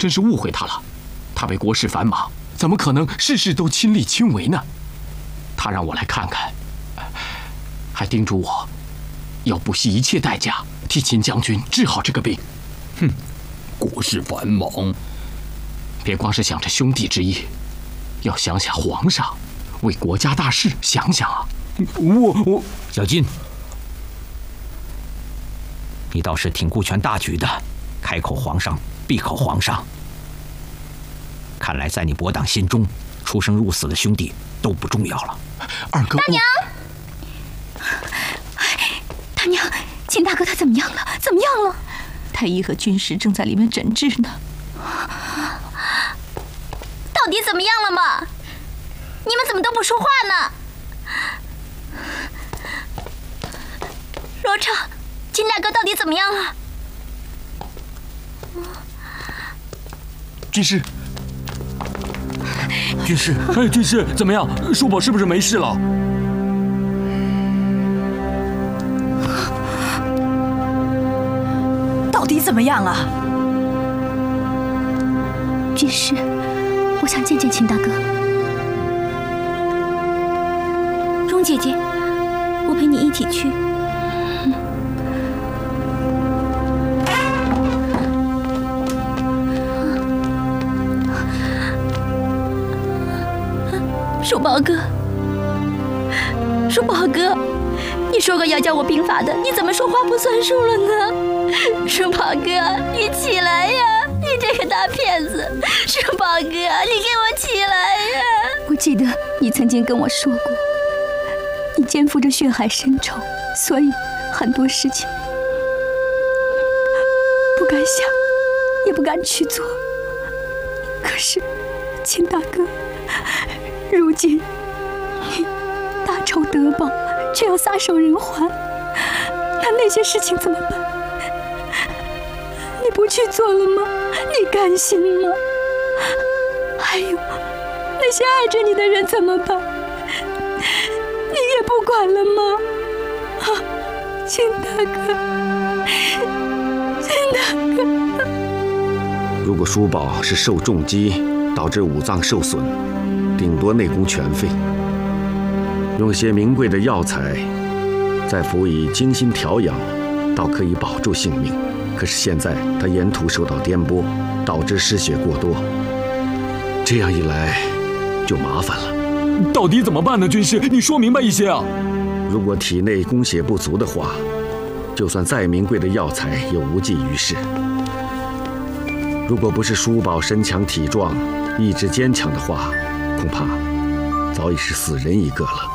真是误会他了。他为国事繁忙，怎么可能事事都亲力亲为呢？他让我来看看，还叮嘱我要不惜一切代价替秦将军治好这个病。 哼，国事繁忙， 别光是想着兄弟之义，要想想皇上，为国家大事想想啊！ 我小金，你倒是挺顾全大局的，开口皇上，闭口皇上。看来在你伯党心中，出生入死的兄弟都不重要了。 二哥， 大娘，大娘，秦大哥他怎么样了？怎么样了？ 太医和军师正在里面诊治呢。 到底怎么样了嘛？你们怎么都不说话呢？罗成，秦大哥到底怎么样了？ 军师， 军师，哎，军师怎么样？叔宝是不是没事了？ 到底怎么样啊？ 军师，我想见见秦大哥。蓉姐姐，我陪你一起去。叔宝哥，叔宝哥，你说过要教我兵法的，你怎么说话不算数了呢？叔宝哥，你起来呀！你这个大骗子！叔宝哥，你给我起来呀！ 我记得你曾经跟我说过，你肩负着血海深仇，所以很多事情不敢想，也不敢去做。可是，秦大哥，如今你大仇得报，却要撒手人寰，那些事情怎么办？你不去做了吗？你甘心吗？还有那些爱着你的人怎么办？你也不管了吗？啊，秦大哥，秦大哥。 如果叔宝是受重击导致五脏受损，顶多内功全废。用些名贵的药材，再辅以精心调养，倒可以保住性命。可是现在他沿途受到颠簸，导致失血过多，这样一来就麻烦了。 到底怎么办呢？军师，你说明白一些啊！ 如果体内供血不足的话，就算再名贵的药材也无济于事。如果不是叔宝身强体壮、意志坚强的话，恐怕早已是死人一个了。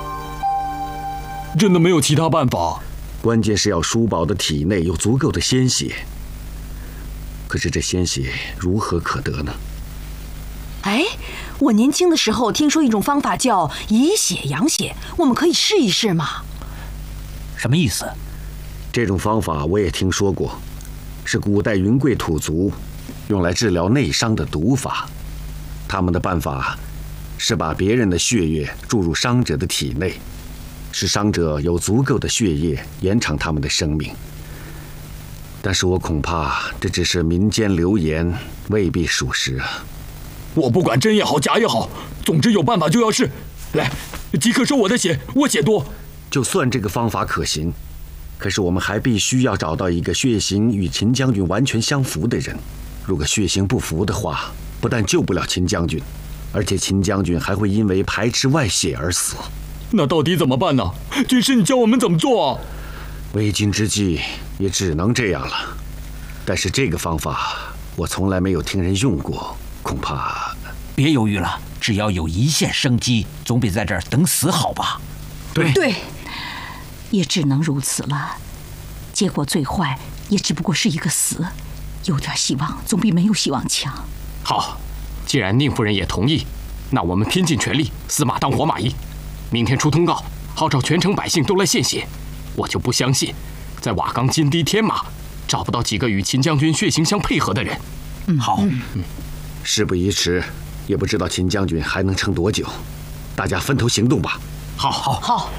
真的没有其他办法？ 关键是要叔宝的体内有足够的鲜血。可是这鲜血如何可得呢？ 哎，我年轻的时候听说一种方法叫以血养血，我们可以试一试吗？ 什么意思？ 这种方法我也听说过，是古代云贵土族用来治疗内伤的毒法。他们的办法是把别人的血液注入伤者的体内，使伤者有足够的血液延长他们的生命。但是我恐怕这只是民间流言，未必属实啊。 我不管真也好，假也好，总之有办法就要试。来，即刻收我的血，我血多。 就算这个方法可行，可是我们还必须要找到一个血型与秦将军完全相符的人。如果血型不符的话，不但救不了秦将军，而且秦将军还会因为排斥外血而死。 那到底怎么办呢？军师，你教我们怎么做啊？ 为今之计也只能这样了。但是这个方法我从来没有听人用过，恐怕…… 别犹豫了，只要有一线生机，总比在这儿等死好吧？ 对， 也只能如此了。结果最坏也只不过是一个死，有点希望总比没有希望强。 好，既然宁夫人也同意，那我们拼尽全力，死马当活马医。明天出通告，号召全城百姓都来献血。我就不相信，在瓦岗金堤天马找不到几个与秦将军血型相配合的人。 好， 事不宜迟，也不知道秦将军还能撑多久，大家分头行动吧。 好。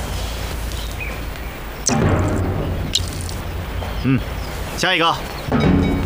下一个。